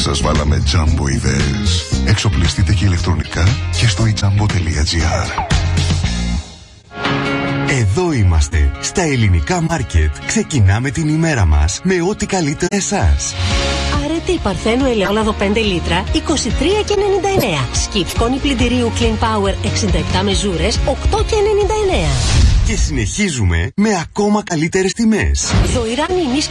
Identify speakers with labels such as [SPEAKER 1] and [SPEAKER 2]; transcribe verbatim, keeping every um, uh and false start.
[SPEAKER 1] Σας βάλαμε Jumbo ιδέες. Εξοπλιστείτε και ηλεκτρονικά και στο e jumbo τελεία gr.
[SPEAKER 2] Εδώ είμαστε, στα ελληνικά μάρκετ. Ξεκινάμε την ημέρα μας με ό,τι καλύτερο εσάς.
[SPEAKER 3] Αρετή Παρθένου ελαιόλαδο πέντε λίτρα, είκοσι τρία και ενενήντα εννέα. Σκιπ σκόνη πλυντηρίου Clean Power εξήντα επτά μεζούρες, οκτώ και ενενήντα εννέα.
[SPEAKER 2] Και συνεχίζουμε με ακόμα καλύτερες τιμές.
[SPEAKER 3] Δωηρά μιμής